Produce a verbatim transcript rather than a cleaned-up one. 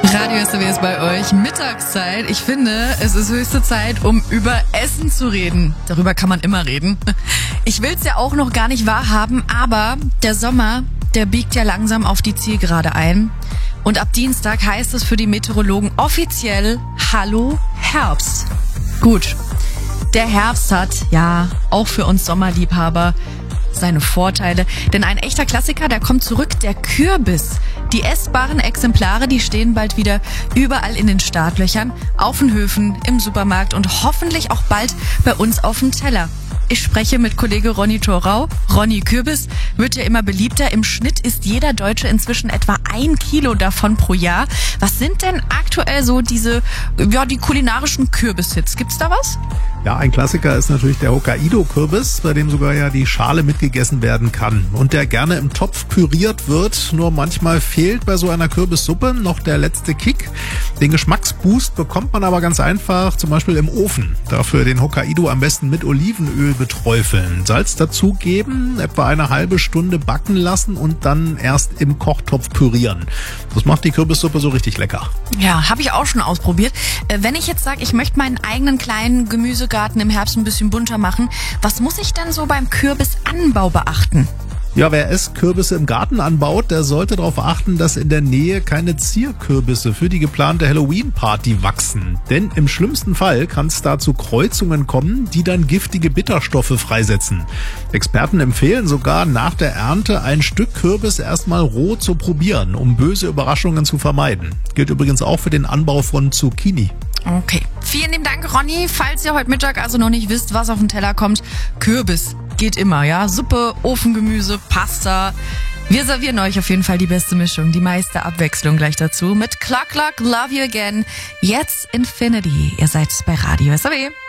Radio S W ist bei euch. Mittagszeit. Ich finde, es ist höchste Zeit, um über Essen zu reden. Darüber kann man immer reden. Ich will's ja auch noch gar nicht wahrhaben, aber der Sommer, der biegt ja langsam auf die Zielgerade ein. Und ab Dienstag heißt es für die Meteorologen offiziell Hallo Herbst. Gut, der Herbst hat, ja, auch für uns Sommerliebhaber seine Vorteile. Denn ein echter Klassiker, der kommt zurück, der Kürbis. Die essbaren Exemplare, die stehen bald wieder überall in den Startlöchern, auf den Höfen, im Supermarkt und hoffentlich auch bald bei uns auf dem Teller. Ich spreche mit Kollege Ronny Thorau. Ronny, Kürbis wird ja immer beliebter. Im Schnitt isst jeder Deutsche inzwischen etwa ein Kilo davon pro Jahr. Was sind denn aktuell so diese, ja, die kulinarischen Kürbishits? Gibt's da was? Ja, ein Klassiker ist natürlich der Hokkaido-Kürbis, bei dem sogar ja die Schale mitgegessen werden kann und der gerne im Topf püriert wird. Nur manchmal fehlt bei so einer Kürbissuppe noch der letzte Kick. Den Geschmacksboost bekommt man aber ganz einfach, zum Beispiel im Ofen. Dafür den Hokkaido am besten mit Olivenöl beträufeln, Salz dazugeben, etwa eine halbe Stunde backen lassen und dann erst im Kochtopf pürieren. Das macht die Kürbissuppe so richtig lecker. Ja, habe ich auch schon ausprobiert. Wenn ich jetzt sage, ich möchte meinen eigenen kleinen Gemüsegarten im Herbst ein bisschen bunter machen, was muss ich denn so beim Kürbisanbau beachten? Ja, wer Esskürbisse im Garten anbaut, der sollte darauf achten, dass in der Nähe keine Zierkürbisse für die geplante Halloween-Party wachsen. Denn im schlimmsten Fall kann es da zu Kreuzungen kommen, die dann giftige Bitterstoffe freisetzen. Experten empfehlen sogar, nach der Ernte ein Stück Kürbis erstmal roh zu probieren, um böse Überraschungen zu vermeiden. Gilt übrigens auch für den Anbau von Zucchini. Okay. Vielen lieben Dank, Ronny. Falls ihr heute Mittag also noch nicht wisst, was auf den Teller kommt, Kürbis geht immer, ja? Suppe, Ofengemüse, Pasta. Wir servieren euch auf jeden Fall die beste Mischung, die meiste Abwechslung gleich dazu mit Cluck Cluck, Love You Again. Jetzt Infinity. Ihr seid bei Radio S W.